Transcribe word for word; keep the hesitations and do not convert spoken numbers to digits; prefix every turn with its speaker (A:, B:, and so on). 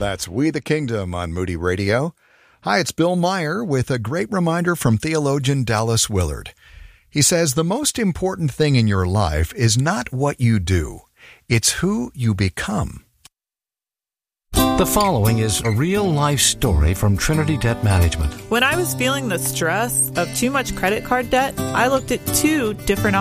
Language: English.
A: That's We the Kingdom on Moody Radio. Hi, it's Bill Meyer with a great reminder from theologian Dallas Willard. He says the most important thing in your life is not what you do, it's who you become.
B: The following is a real-life story from Trinity Debt Management.
C: When I was feeling the stress of too much credit card debt, I looked at two different